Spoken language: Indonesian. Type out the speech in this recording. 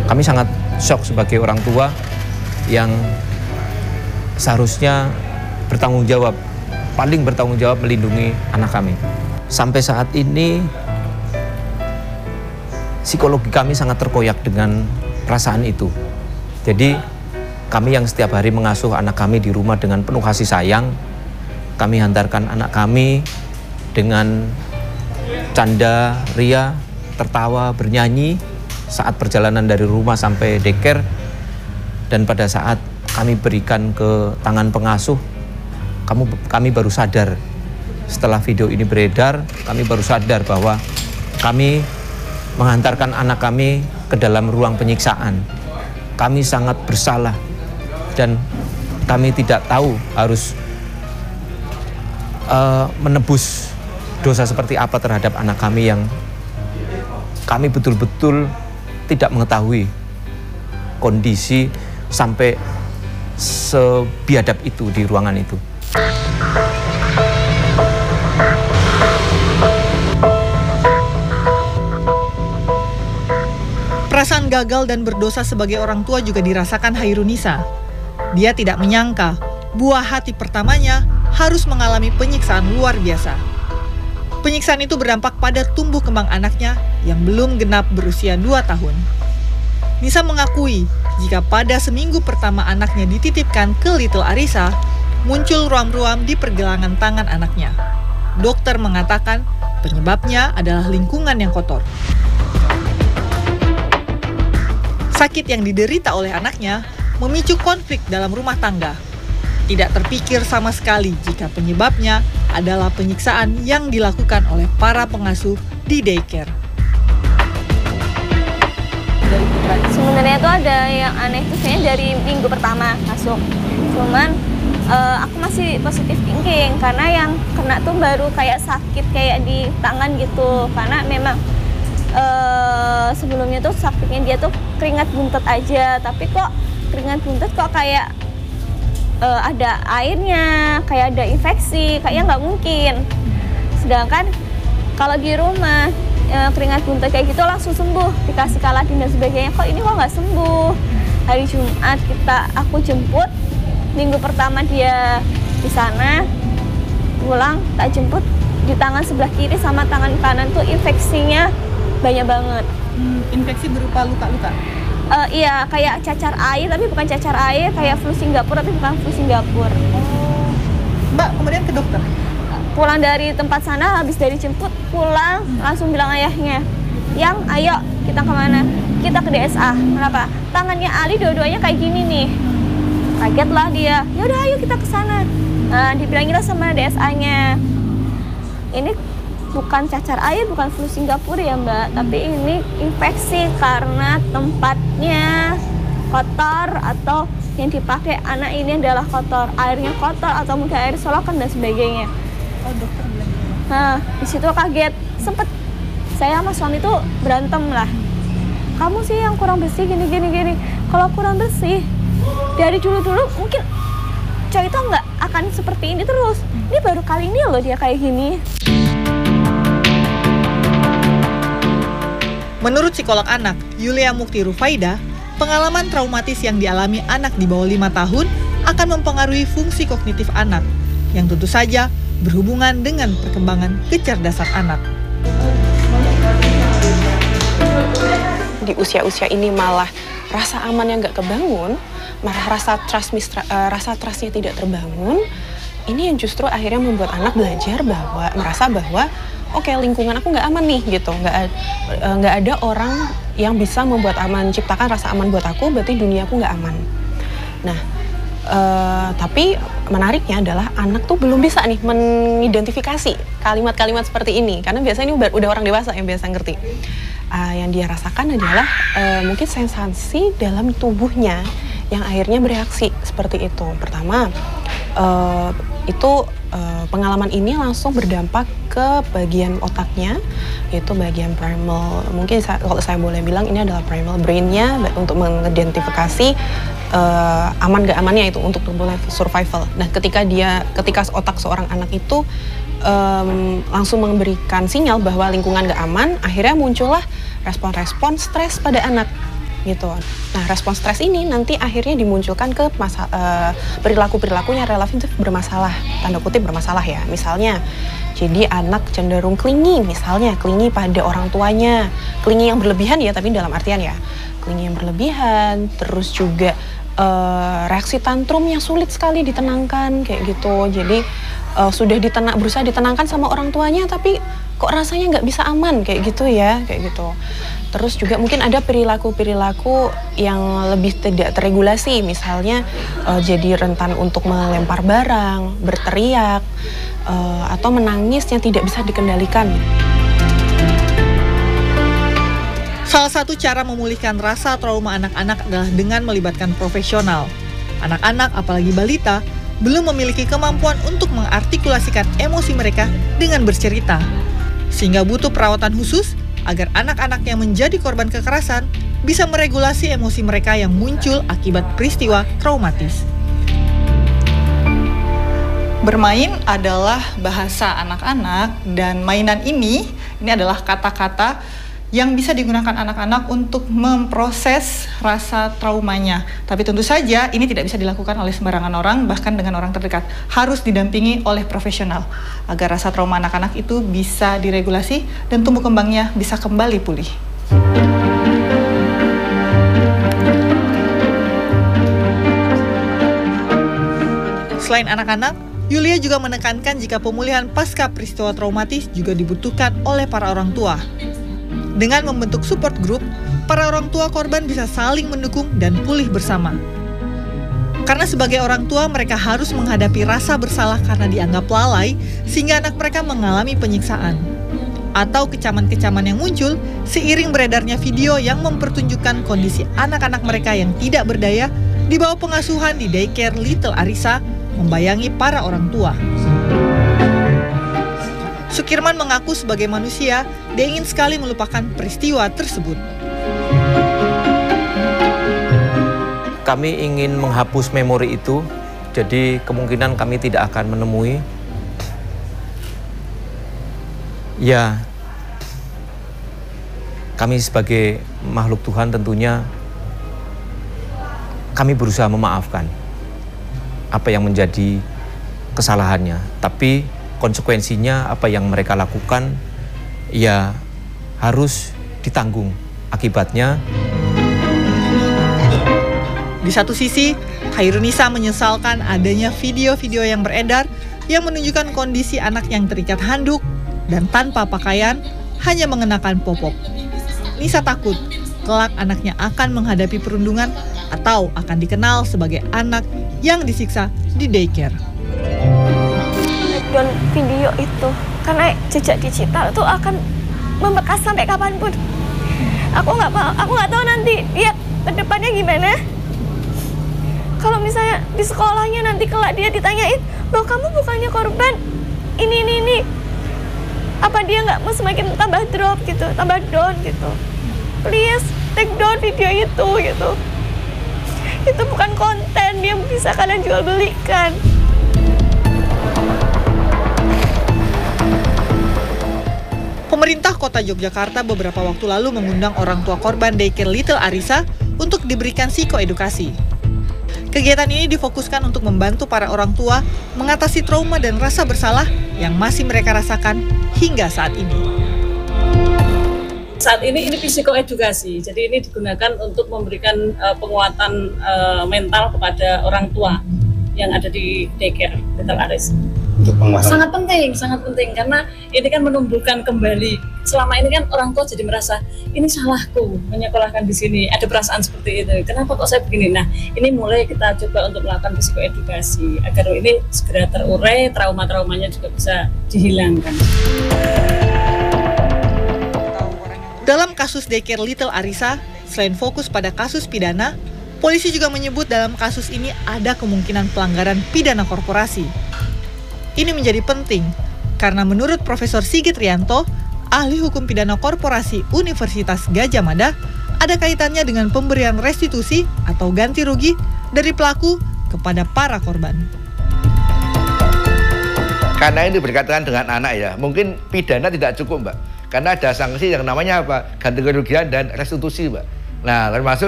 Kami sangat shock sebagai orang tua yang seharusnya bertanggung jawab, paling bertanggung jawab melindungi anak kami. Sampai saat ini psikologi kami sangat terkoyak dengan perasaan itu. Jadi kami yang setiap hari mengasuh anak kami di rumah dengan penuh kasih sayang, kami hantarkan anak kami dengan canda, ria, tertawa, bernyanyi saat perjalanan dari rumah sampai daycare. Dan pada saat kami berikan ke tangan pengasuh, kami baru sadar, setelah video ini beredar, kami baru sadar bahwa kami menghantarkan anak kami ke dalam ruang penyiksaan. Kami sangat bersalah dan kami tidak tahu harus menebus dosa seperti apa terhadap anak kami yang kami betul-betul tidak mengetahui kondisi sampai sebiadab itu di ruangan itu. Perasaan gagal dan berdosa sebagai orang tua juga dirasakan Hairunisa. Dia tidak menyangka buah hati pertamanya harus mengalami penyiksaan luar biasa. Penyiksaan itu berdampak pada tumbuh kembang anaknya yang belum genap berusia 2 tahun. Nisa mengakui jika pada seminggu pertama anaknya dititipkan ke Little Arisa, muncul ruam-ruam di pergelangan tangan anaknya. Dokter mengatakan penyebabnya adalah lingkungan yang kotor. Sakit yang diderita oleh anaknya memicu konflik dalam rumah tangga. Tidak terpikir sama sekali jika penyebabnya adalah penyiksaan yang dilakukan oleh para pengasuh di daycare. Sebenarnya tuh ada yang aneh tuh kayaknya dari minggu pertama masuk. Cuman aku masih positif thinking karena yang kena tuh baru kayak sakit kayak di tangan gitu. Karena memang sebelumnya tuh sakitnya dia tuh keringat buntet aja, tapi kok keringat buntet kok kayak ada airnya, kayak ada infeksi, kayaknya nggak mungkin. Sedangkan kalau di rumah keringat buntet kayak gitu langsung sembuh, dikasih Kaladin dan sebagainya, kok ini kok nggak sembuh. Hari Jumat aku jemput, minggu pertama dia di sana, pulang tak jemput, di tangan sebelah kiri sama tangan kanan tuh infeksinya banyak banget. Infeksi berupa luka-luka? Iya, kayak cacar air, tapi bukan cacar air, kayak flu Singapura, tapi bukan flu Singapura. Oh. Mbak, kemudian ke dokter? Pulang dari tempat sana, habis dari jemput, pulang, langsung bilang ayahnya, "Yang, ayo, kita kemana? Kita ke DSA. Kenapa? Tangannya Ali dua-duanya kayak gini nih." Kagetlah dia, "Yaudah ayo kita ke sana." Nah, dibilanginlah sama DSA-nya, "Ini bukan cacar air, bukan flu Singapura ya Mbak, tapi ini infeksi karena tempatnya kotor atau yang dipakai anak ini adalah kotor, airnya kotor atau mungkin air solokan dan sebagainya." Oh, dokter bilang gitu. Nah, di situ kaget, sempet saya sama suami tuh berantem lah. "Kamu sih yang kurang bersih gini. Kalau kurang bersih dari dulu mungkin cowok itu nggak akan seperti ini terus. Ini baru kali ini loh dia kayak gini." Menurut psikolog anak, Yulia Mukti Rufaida, pengalaman traumatis yang dialami anak di bawah 5 tahun akan mempengaruhi fungsi kognitif anak, yang tentu saja berhubungan dengan perkembangan kecerdasan anak. Di usia-usia ini malah rasa amannya nggak kebangun, malah rasa trustnya tidak terbangun, ini yang justru akhirnya membuat anak belajar merasa bahwa oke, lingkungan aku nggak aman nih gitu, nggak ada orang yang bisa membuat aman, ciptakan rasa aman buat aku, berarti dunia aku nggak aman. Nah, tapi menariknya adalah anak tuh belum bisa nih mengidentifikasi kalimat-kalimat seperti ini, karena biasanya ini udah orang dewasa yang biasa ngerti. Yang dia rasakan adalah mungkin sensasi dalam tubuhnya yang akhirnya bereaksi seperti itu. Pertama, pengalaman ini langsung berdampak ke bagian otaknya, yaitu bagian primal. Mungkin kalau saya boleh bilang ini adalah primal brain-nya untuk mengidentifikasi aman gak amannya itu untuk tubuh survival. Nah, ketika otak seorang anak itu langsung memberikan sinyal bahwa lingkungan gak aman, akhirnya muncullah respon-respon stres pada anak. gitu. Nah, respon stres ini nanti akhirnya dimunculkan ke perilaku-perilaku yang relatif bermasalah, tanda kutip bermasalah ya. Misalnya, jadi anak cenderung clingy, misalnya clingy pada orang tuanya, clingy yang berlebihan ya, tapi dalam artian ya, clingy yang berlebihan, terus juga reaksi tantrum yang sulit sekali ditenangkan kayak gitu. Jadi sudah berusaha ditenangkan sama orang tuanya, tapi kok rasanya nggak bisa aman kayak gitu ya, kayak gitu. Terus juga mungkin ada perilaku-perilaku yang lebih tidak terregulasi, misalnya jadi rentan untuk melempar barang, berteriak, atau menangis yang tidak bisa dikendalikan. Salah satu cara memulihkan rasa trauma anak-anak adalah dengan melibatkan profesional. Anak-anak, apalagi balita, belum memiliki kemampuan untuk mengartikulasikan emosi mereka dengan bercerita. Sehingga butuh perawatan khusus agar anak-anak yang menjadi korban kekerasan bisa meregulasi emosi mereka yang muncul akibat peristiwa traumatis. Bermain adalah bahasa anak-anak dan mainan ini adalah kata-kata yang bisa digunakan anak-anak untuk memproses rasa traumanya. Tapi tentu saja ini tidak bisa dilakukan oleh sembarangan orang, bahkan dengan orang terdekat. Harus didampingi oleh profesional agar rasa trauma anak-anak itu bisa diregulasi dan tumbuh kembangnya bisa kembali pulih. Selain anak-anak, Yulia juga menekankan jika pemulihan pasca peristiwa traumatis juga dibutuhkan oleh para orang tua. Dengan membentuk support group, para orang tua korban bisa saling mendukung dan pulih bersama. Karena sebagai orang tua, mereka harus menghadapi rasa bersalah karena dianggap lalai, sehingga anak mereka mengalami penyiksaan. Atau kecaman-kecaman yang muncul seiring beredarnya video yang mempertunjukkan kondisi anak-anak mereka yang tidak berdaya di bawah pengasuhan di daycare Little Arisa membayangi para orang tua. Sukirman mengaku sebagai manusia, dia ingin sekali melupakan peristiwa tersebut. Kami ingin menghapus memori itu, jadi kemungkinan kami tidak akan menemui. Ya, kami sebagai makhluk Tuhan tentunya kami berusaha memaafkan apa yang menjadi kesalahannya, tapi konsekuensinya apa yang mereka lakukan ya harus ditanggung akibatnya. Di satu sisi, Khairunisa menyesalkan adanya video-video yang beredar yang menunjukkan kondisi anak yang terikat handuk dan tanpa pakaian, hanya mengenakan popok. Nisa takut kelak anaknya akan menghadapi perundungan atau akan dikenal sebagai anak yang disiksa di daycare. Dan video itu, karena jejak digital itu akan membekas sampai kapanpun. Aku nggak tahu nanti dia ke depannya gimana. Kalau misalnya di sekolahnya nanti kelak dia ditanyain, loh kamu bukannya korban ini. Apa dia nggak mau semakin tambah drop gitu, tambah down gitu. Please take down video itu gitu. Itu bukan konten yang bisa kalian jual belikan. Pemerintah Kota Yogyakarta beberapa waktu lalu mengundang orang tua korban daycare Little Arisa untuk diberikan psikoedukasi. Kegiatan ini difokuskan untuk membantu para orang tua mengatasi trauma dan rasa bersalah yang masih mereka rasakan hingga saat ini. Saat ini psikoedukasi, jadi ini digunakan untuk memberikan penguatan mental kepada orang tua yang ada di daycare Little Arisa. Sangat penting karena ini kan menumbuhkan kembali. Selama ini kan orang tua jadi merasa ini salahku menyekolahkan di sini, ada perasaan seperti itu. Kenapa kok saya begini? Nah, ini mulai kita coba untuk melakukan psikoedukasi agar ini segera terurai, trauma-traumanya juga bisa dihilangkan. Dalam kasus daycare Little Arisa, selain fokus pada kasus pidana, polisi juga menyebut dalam kasus ini ada kemungkinan pelanggaran pidana korporasi. Ini menjadi penting karena menurut Profesor Sigit Rianto, ahli hukum pidana korporasi Universitas Gadjah Mada, ada kaitannya dengan pemberian restitusi atau ganti rugi dari pelaku kepada para korban. Karena ini berkaitan dengan anak ya, mungkin pidana tidak cukup Mbak. Karena ada sanksi yang namanya apa? Ganti kerugian dan restitusi Mbak. Nah, termasuk